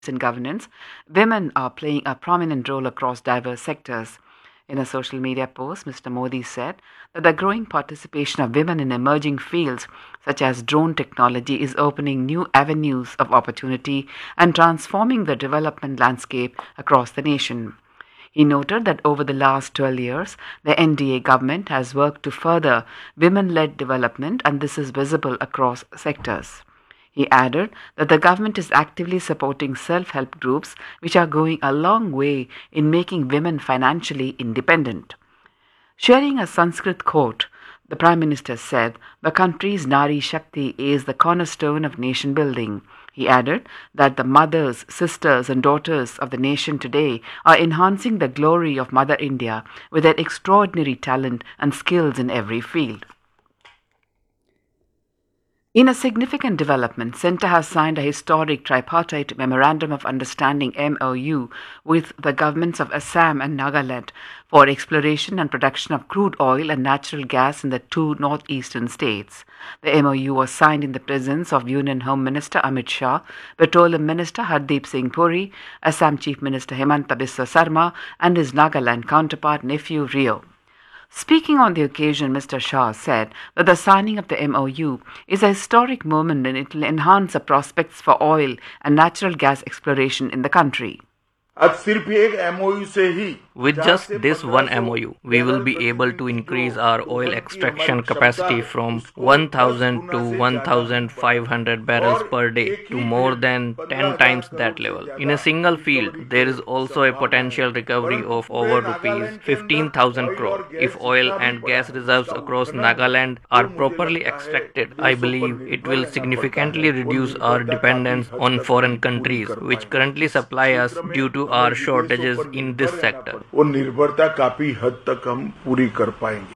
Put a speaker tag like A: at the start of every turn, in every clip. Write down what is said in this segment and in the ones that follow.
A: and governance, women are playing a prominent role across diverse sectors. In a social media post, Mr. Modi said that the growing participation of women in emerging fields such as drone technology is opening new avenues of opportunity and transforming the development landscape across the nation. He noted that over the last 12 years, the NDA government has worked to further women led development, and this is visible across sectors. He added that the government is actively supporting self help groups which are going a long way in making women financially independent. Sharing a Sanskrit quote, the Prime Minister said, the country's Nari Shakti is the cornerstone of nation building. He added that the mothers, sisters, and daughters of the nation today are enhancing the glory of Mother India with their extraordinary talent and skills in every field. In a significant development, Centre has signed a historic tripartite Memorandum of Understanding MOU with the governments of Assam and Nagaland for exploration and production of crude oil and natural gas in the two northeastern states. The MOU was signed in the presence of Union Home Minister Amit Shah, Petroleum Minister Hardeep Singh Puri, Assam Chief Minister Hemanta Biswa Sarma, and his Nagaland counterpart Nephew Rio. Speaking on the occasion, Mr. Shah said that the signing of the MOU is a historic moment and it will enhance the prospects for oil and natural gas exploration in the country.
B: अब सिर्फ एक MOU से ही
C: With just this one MOU, we will be able to increase our oil extraction capacity from 1,000 to 1,500 barrels per day to more than 10 times that level. In a single field, there is also a potential recovery of over rupees 15,000 crore. If oil and gas reserves across Nagaland are properly extracted, I believe it will significantly reduce our dependence on foreign countries, which currently supply us due to our shortages in this sector.
B: वो निर्भरता काफी हद तक हम पूरी कर पाएंगे.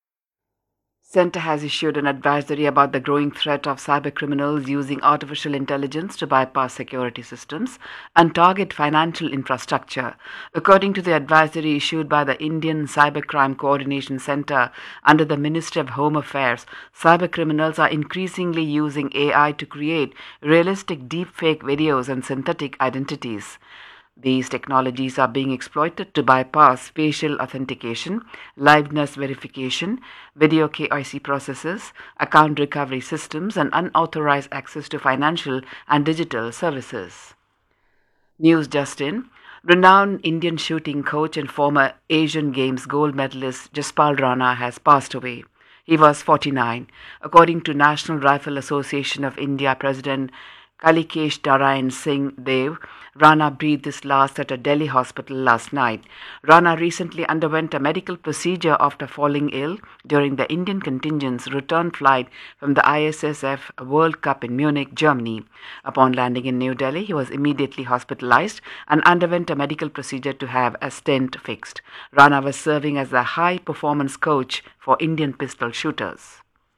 A: Centre has issued an advisory about the growing threat of cybercriminals using artificial intelligence to bypass security systems and target financial infrastructure. According to the advisory issued by the Indian Cybercrime Coordination Centre under the Ministry of Home Affairs, cybercriminals are increasingly using AI to create realistic deepfake videos and synthetic identities. These technologies are being exploited to bypass facial authentication, liveness verification, video KYC processes, account recovery systems, and unauthorized access to financial and digital services. News just in. Renowned Indian shooting coach and former Asian Games gold medalist Jaspal Rana has passed away. He was 49. According to National Rifle Association of India President Kalikesh Narayan Singh Dev, Rana breathed his last at a Delhi hospital last night. Rana recently underwent a medical procedure after falling ill during the Indian contingent's return flight from the ISSF World Cup in Munich, Germany. Upon landing in New Delhi, he was immediately hospitalized and underwent a medical procedure to have a stent fixed. Rana was serving as the high-performance coach for Indian pistol shooters.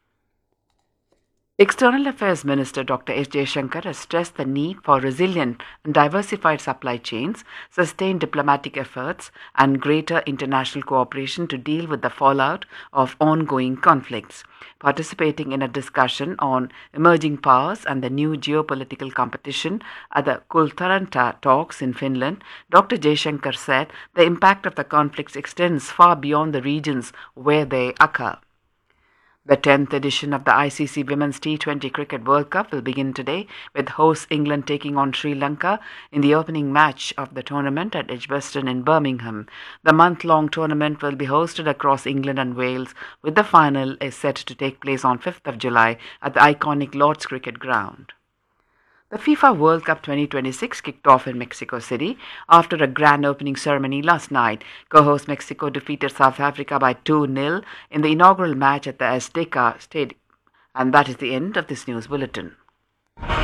A: External Affairs Minister Dr. S. Jaishankar has stressed the need for resilient and diversified supply chains, sustained diplomatic efforts, and greater international cooperation to deal with the fallout of ongoing conflicts. Participating in a discussion on emerging powers and the new geopolitical competition at the Kultaranta talks in Finland, Dr. Jaishankar said the impact of the conflicts extends far beyond the regions where they occur. The 10th edition of the ICC Women's T20 Cricket World Cup will begin today, with hosts England taking on Sri Lanka in the opening match of the tournament at Edgbaston in Birmingham. The month-long tournament will be hosted across England and Wales, with the final is set to take place on 5th of July at the iconic Lord's Cricket Ground. The FIFA World Cup 2026 kicked off in Mexico City after a grand opening ceremony last night. Co-host Mexico defeated South Africa by 2-0 in the inaugural match at the Azteca Stadium. And that is the end of this news bulletin.